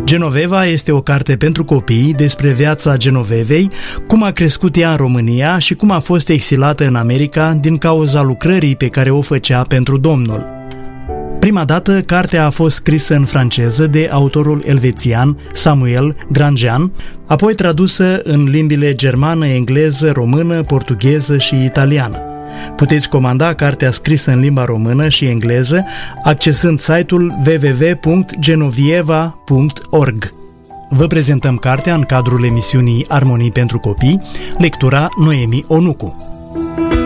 Genoveva este o carte pentru copii despre viața Genovevei, cum a crescut ea în România și cum a fost exilată în America din cauza lucrării pe care o făcea pentru Domnul. Prima dată, cartea a fost scrisă în franceză de autorul elvețian Samuel Grandjean, apoi tradusă în limbile germană, engleză, română, portugheză și italiană. Puteți comanda cartea scrisă în limba română și engleză accesând site-ul www.genovieva.org. Vă prezentăm cartea în cadrul emisiunii Armonii pentru copii, lectura Noemi Onucu.